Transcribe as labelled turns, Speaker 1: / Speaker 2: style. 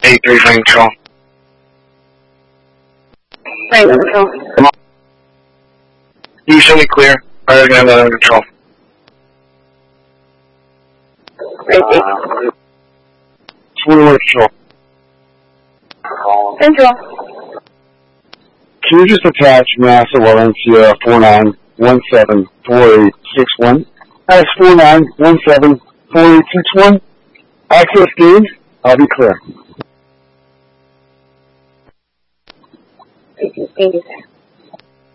Speaker 1: 83 Frank Control.
Speaker 2: Frank Control.
Speaker 1: Come on. You show me clear. Fire gun under control.
Speaker 2: Ready.
Speaker 1: 21 Control.
Speaker 2: Control.
Speaker 1: Can you just attach NASA Welling Sierra 49174861? That's 49174861. Access gained. I'll be clear.
Speaker 2: Thank you, sir.